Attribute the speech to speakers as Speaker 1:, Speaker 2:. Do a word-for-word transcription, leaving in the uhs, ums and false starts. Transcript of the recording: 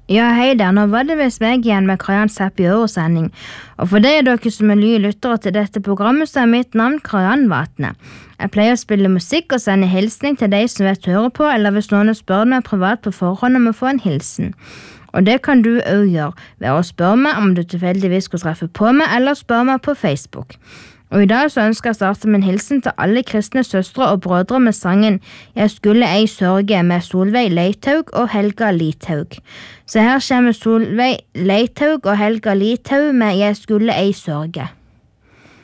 Speaker 1: Ja, hei der, nå var det vist meg igjen med Karians Happy Hour-sending. Og for de av dere som er nye lyttere til dette programmet, så er mitt navn Kariann Vatne. Jeg pleier å spille musikk og sende hilsning til de som vet høre på, eller hvis noen spør meg privat på forhånd om å få en hilsen. Og det kan du også gjøre ved å spørre meg om du tilfeldigvis skulle treffe på meg, eller spørre meg på Facebook. Og i dag så ønsker jeg å starte med en hilsen til alle kristne søstre og brødre med sangen «Jeg skulle ei sørge» med Solveig Leithaug og Helga Lithaug. Så her kommer Solveig Leithaug og Helga Lithaug med «Jeg skulle ei sørge».